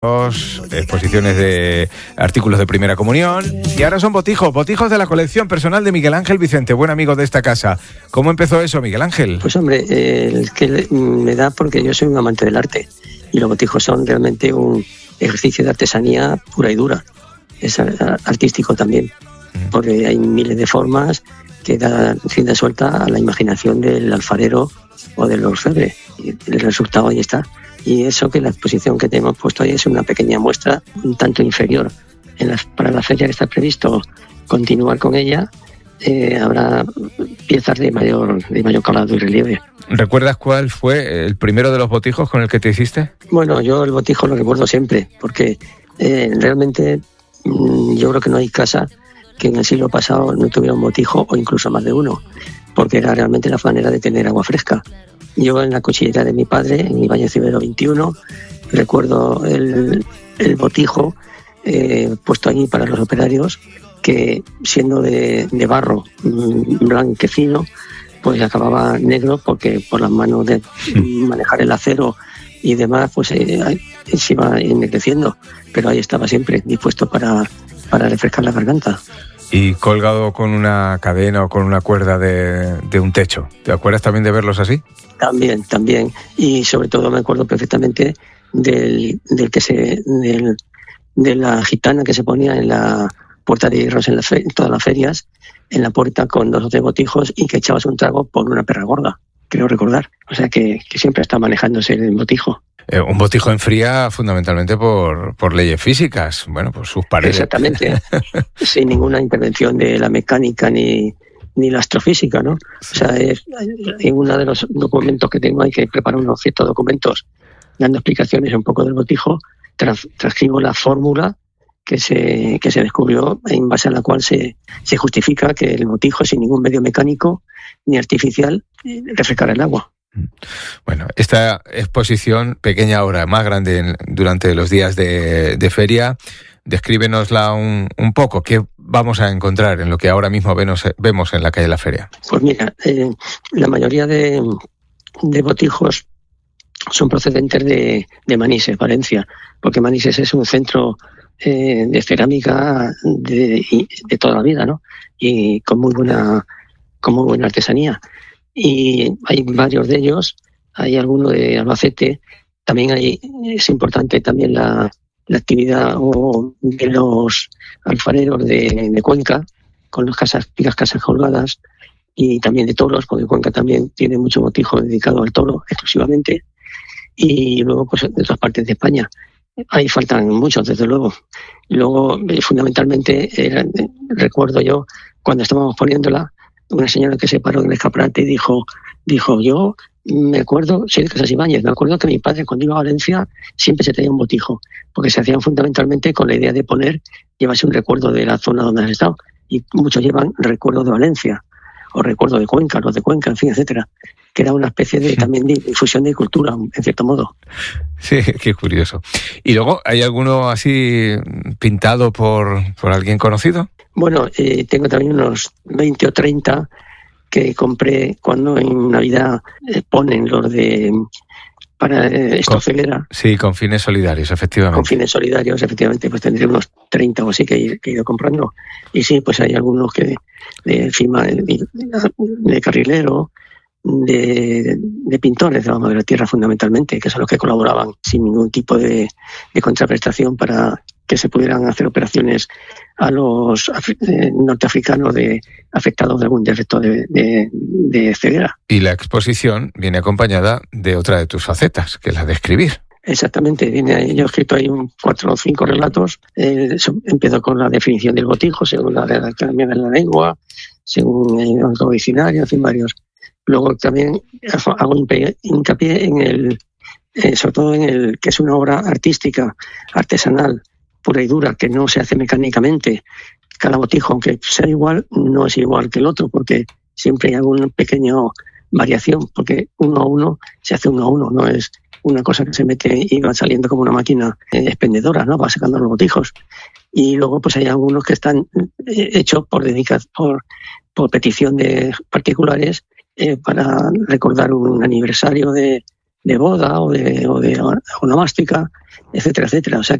exposiciones de artículos de primera comunión y ahora son botijos de la colección personal de Miguel Ángel Vicente, buen amigo de esta casa. ¿Cómo empezó eso, Miguel Ángel? Pues hombre, el que me da porque yo soy un amante del arte y los botijos son realmente un ejercicio de artesanía pura y dura. Es artístico también, porque hay miles de formas que dan rienda suelta a la imaginación del alfarero o del orfebre. Y el resultado ahí está. Y eso, que la exposición que tenemos puesto ahí es una pequeña muestra un tanto inferior. Para la feria que está previsto continuar con ella, habrá piezas de mayor calado y relieve. ¿Recuerdas cuál fue el primero de los botijos con el que te hiciste? Bueno, yo el botijo lo recuerdo siempre, porque realmente yo creo que no hay casa que en el siglo pasado no tuviera un botijo o incluso más de uno, porque era realmente la manera de tener agua fresca. Yo en la cuchillera de mi padre, en Ibáñez Civero 21, recuerdo el botijo puesto allí para los operarios, que siendo de barro blanquecino, pues acababa negro, porque por las manos de manejar el acero y demás, pues se iba ennegreciendo, pero ahí estaba siempre dispuesto para refrescar la garganta. Y colgado con una cadena o con una cuerda de un techo. ¿Te acuerdas también de verlos así? También. Y sobre todo me acuerdo perfectamente de la gitana que se ponía en la puerta de hierros en todas las ferias, en la puerta con 2 o 3 botijos, y que echabas un trago por una perra gorda, creo recordar. O sea que siempre está manejándose el botijo. Un botijo enfría fundamentalmente por leyes físicas, bueno, por sus paredes. Exactamente, sin ninguna intervención de la mecánica ni la astrofísica, ¿no? O sea, en uno de los documentos que tengo, hay que preparar unos ciertos documentos dando explicaciones un poco del botijo. Transcribo la fórmula que se descubrió, en base a la cual se justifica que el botijo, sin ningún medio mecánico ni artificial, refrescará el agua. Bueno, esta exposición, pequeña ahora, más grande durante los días de feria, descríbenosla un poco. ¿Qué vamos a encontrar en lo que ahora mismo vemos en la calle de la Feria? Pues mira, la mayoría de botijos son procedentes de Manises, Valencia, porque Manises es un centro de cerámica de toda la vida, ¿no? Y con muy buena artesanía. Y hay varios de ellos, hay alguno de Albacete, también es importante también la actividad de los alfareros de Cuenca, con las casas colgadas, y también de toros, porque Cuenca también tiene mucho botijo dedicado al toro exclusivamente, y luego pues de otras partes de España. Ahí faltan muchos, desde luego. Y luego, fundamentalmente, recuerdo yo, cuando estábamos poniéndola, una señora que se paró en el escaparate y dijo, yo me acuerdo, soy de Casas Ibáñez, me acuerdo que mi padre, cuando iba a Valencia, siempre se traía un botijo, porque se hacían fundamentalmente con la idea de llevarse un recuerdo de la zona donde has estado, y muchos llevan recuerdo de Valencia, o recuerdo de Cuenca, los de Cuenca, en fin, etcétera, que era una especie también de difusión de cultura, en cierto modo. Sí, qué curioso. ¿Y luego hay alguno así pintado por alguien conocido? Bueno, tengo también unos 20 o 30 que compré cuando en Navidad ponen los para ceguera. Sí, con fines solidarios, efectivamente. Con fines solidarios, efectivamente, pues tendré unos 30 o así que he ido comprando. Y sí, pues hay algunos que de firma de carrilero, de pintores de la tierra fundamentalmente, que son los que colaboraban sin ningún tipo de contraprestación para que se pudieran hacer operaciones a los norteafricanos afectados de algún defecto de ceguera. Y la exposición viene acompañada de otra de tus facetas, que es la de escribir. Exactamente, yo he escrito ahí 4 o 5 relatos. Empiezo con la definición del botijo, según la Academia de la Lengua, según el diccionario, en fin, varios. Luego también hago hincapié sobre todo en el que es una obra artística, artesanal, pura y dura, que no se hace mecánicamente. Cada botijo, aunque sea igual, no es igual que el otro, porque siempre hay alguna pequeña variación, porque uno a uno se hace uno a uno, no es una cosa que se mete y va saliendo como una máquina expendedora, ¿no? Va sacando los botijos. Y luego pues hay algunos que están hechos por petición de particulares, para recordar un aniversario de boda o de onomástica, etcétera, etcétera. O sea